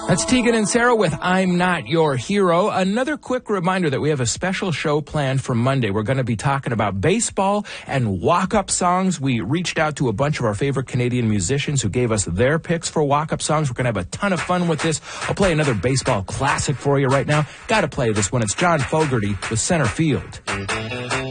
That's Tegan and Sarah with I'm Not Your Hero. Another quick reminder that we have a special show planned for Monday. We're going to be talking about baseball and walk-up songs. We reached out to a bunch of our favorite Canadian musicians who gave us their picks for walk-up songs. We're going to have a ton of fun with this. I'll play another baseball classic for you right now. Got to play this one. It's John Fogerty with Center Field.